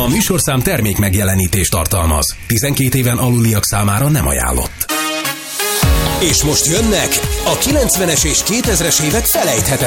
A műsorszám termék megjelenítést tartalmaz. 12 éven aluliak számára nem ajánlott. És most jönnek a 90-es és 2000-es évek felejthetetlen